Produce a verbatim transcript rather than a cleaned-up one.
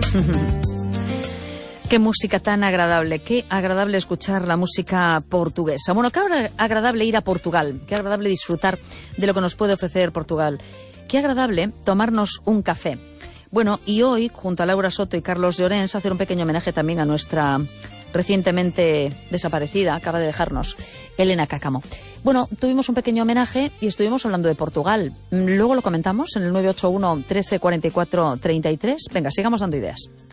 Qué música tan agradable, qué agradable escuchar la música portuguesa. Bueno, qué agradable ir a Portugal, qué agradable disfrutar de lo que nos puede ofrecer Portugal. Qué agradable tomarnos un café. Bueno, y hoy, junto a Laura Soto y Carlos Llorens, hacer un pequeño homenaje también a nuestra recientemente desaparecida, acaba de dejarnos, Elena Cáccamo. Bueno, tuvimos un pequeño homenaje y estuvimos hablando de Portugal. Luego lo comentamos en el nueve ocho uno, trece, cuarenta y cuatro, treinta y tres. Venga, sigamos dando ideas.